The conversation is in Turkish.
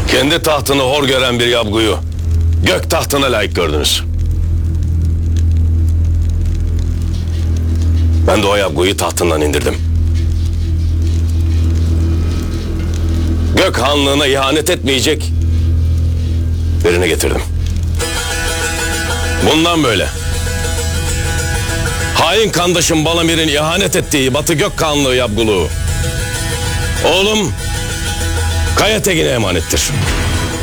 Kendi tahtını hor gören bir Yabgu'yu gök tahtına layık gördünüz. Ben de o Yabgu'yu tahtından indirdim. Gök hanlığına ihanet etmeyecek birini getirdim. Bundan böyle hain kandaşım Balamir'in ihanet ettiği Batı Gök Hanlığı Yabguluğu oğlum Kaya Tegin'e emanettir.